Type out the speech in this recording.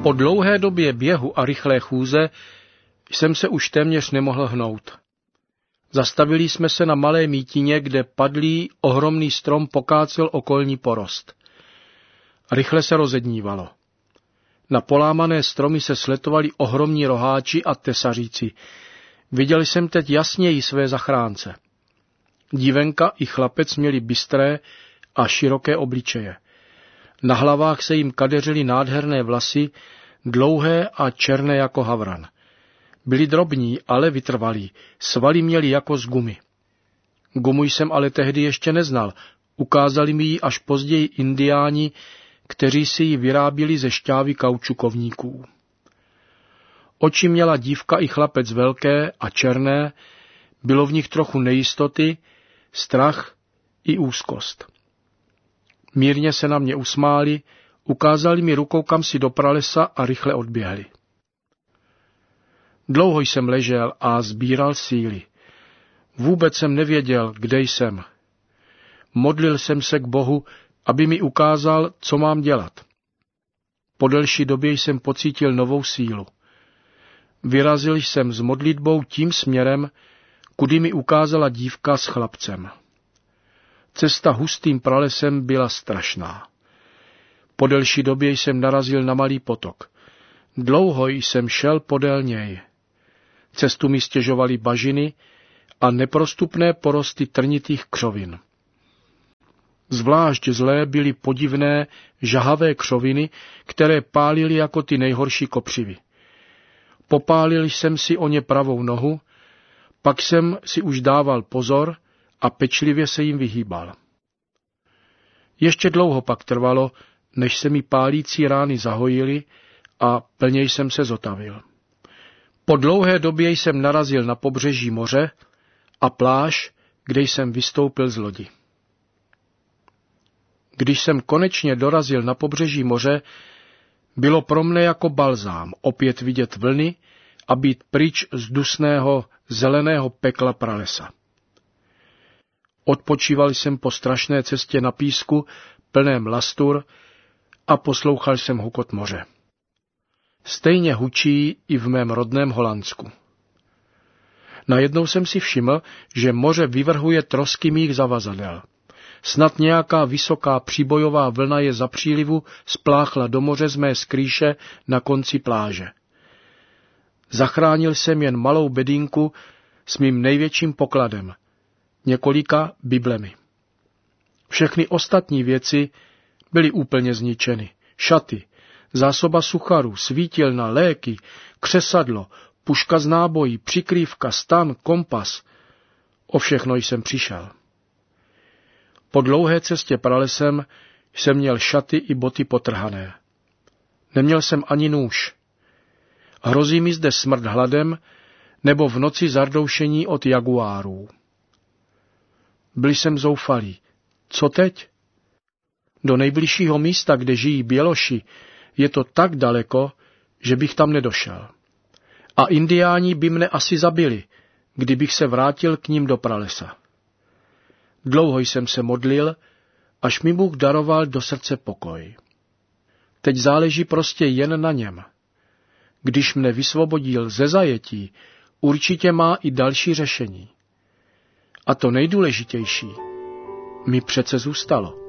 Po dlouhé době běhu a rychlé chůze jsem se už téměř nemohl hnout. Zastavili jsme se na malé mítině, kde padlý ohromný strom pokácel okolní porost. Rychle se rozednívalo. Na polámané stromy se sletovali ohromní roháči a tesaříci. Viděl jsem teď jasněji své zachránce. Dívenka i chlapec měli bystré a široké obličeje. Na hlavách se jim kadeřily nádherné vlasy, dlouhé a černé jako havran. Byli drobní, ale vytrvalí, svaly měli jako z gumy. Gumu jsem ale tehdy ještě neznal, ukázali mi ji až později indiáni, kteří si ji vyráběli ze šťávy kaučukovníků. Oči měla dívka i chlapec velké a černé, bylo v nich trochu nejistoty, strach i úzkost. Mírně se na mě usmáli, ukázali mi rukou kamsi do pralesa a rychle odběhli. Dlouho jsem ležel a sbíral síly. Vůbec jsem nevěděl, kde jsem. Modlil jsem se k Bohu, aby mi ukázal, co mám dělat. Po delší době jsem pocítil novou sílu. Vyrazil jsem s modlitbou tím směrem, kudy mi ukázala dívka s chlapcem. Cesta hustým pralesem byla strašná. Po delší době jsem narazil na malý potok. Dlouho jsem šel podél něj. Cestu mi stěžovaly bažiny a neprostupné porosty trnitých křovin. Zvlášť zlé byly podivné, žahavé křoviny, které pálily jako ty nejhorší kopřivy. Popálil jsem si o ně pravou nohu, pak jsem si už dával pozor a pečlivě se jim vyhýbal. Ještě dlouho pak trvalo, než se mi pálící rány zahojily a plně jsem se zotavil. Po dlouhé době jsem narazil na pobřeží moře a pláž, kde jsem vystoupil z lodi. Když jsem konečně dorazil na pobřeží moře, bylo pro mne jako balzám opět vidět vlny a být pryč z dusného, zeleného pekla pralesa. Odpočíval jsem po strašné cestě na písku, plném lastur, a poslouchal jsem hukot moře. Stejně hučí i v mém rodném Holandsku. Najednou jsem si všiml, že moře vyvrhuje trosky mých zavazadel. Snad nějaká vysoká příbojová vlna je za přílivu spláchla do moře z mé skrýše na konci pláže. Zachránil jsem jen malou bedínku s mým největším pokladem, několika biblemi. Všechny ostatní věci byly úplně zničeny. Šaty, zásoba sucharu, svítilna, léky, křesadlo, puška z nábojí, přikrývka, stan, kompas. O všechno jsem přišel. Po dlouhé cestě pralesem jsem měl šaty i boty potrhané. Neměl jsem ani nůž. Hrozí mi zde smrt hladem nebo v noci zardoušení od jaguárů. Byl jsem zoufalý. Co teď? Do nejbližšího místa, kde žijí běloši, je to tak daleko, že bych tam nedošel. A indiáni by mne asi zabili, kdybych se vrátil k ním do pralesa. Dlouho jsem se modlil, až mi Bůh daroval do srdce pokoj. Teď záleží prostě jen na něm. Když mne vysvobodil ze zajetí, určitě má i další řešení. A to nejdůležitější mi přece zůstalo.